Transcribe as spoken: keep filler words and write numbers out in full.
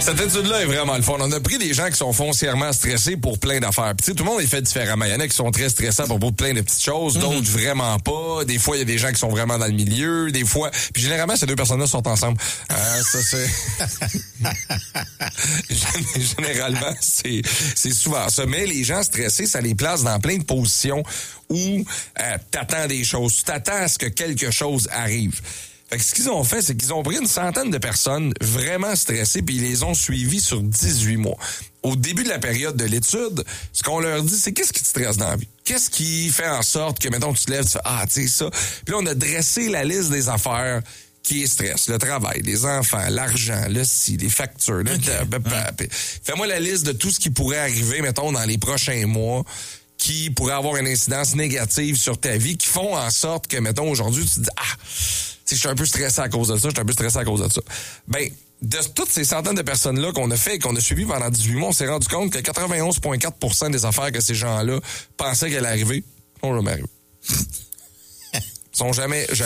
Cette étude-là est vraiment le fun. On a pris des gens qui sont foncièrement stressés pour plein d'affaires. Puis, tu sais, tout le monde est fait différemment. Il y en a qui sont très stressés à propos de plein de petites choses, d'autres mm-hmm. vraiment pas. Des fois, il y a des gens qui sont vraiment dans le milieu. Des fois... Puis généralement, ces deux personnes-là sont ensemble. Euh, ça, c'est... généralement, c'est, c'est souvent ça. Mais les gens stressés, ça les place dans plein de positions où euh, t'attends des choses. Tu t'attends à ce que quelque chose arrive. Fait que ce qu'ils ont fait, c'est qu'ils ont pris une centaine de personnes vraiment stressées puis ils les ont suivies sur dix-huit mois. Au début de la période de l'étude, ce qu'on leur dit, c'est qu'est-ce qui te stresse dans la vie? Qu'est-ce qui fait en sorte que, mettons, tu te lèves, tu fais, ah, tu sais ça. Puis là, on a dressé la liste des affaires qui est stress. Le travail, les enfants, l'argent, le ci, les factures. Le okay. ouais. Fais-moi la liste de tout ce qui pourrait arriver, mettons, dans les prochains mois, qui pourrait avoir une incidence négative sur ta vie, qui font en sorte que, mettons, aujourd'hui, tu te dis, ah, je suis un peu stressé à cause de ça, je suis un peu stressé à cause de ça. Ben, de toutes ces centaines de personnes-là qu'on a fait et qu'on a suivies pendant dix-huit mois, on s'est rendu compte que quatre-vingt-onze virgule quatre pour cent des affaires que ces gens-là pensaient qu'elles allaient arriver sont jamais arrivées. Sont jamais, jamais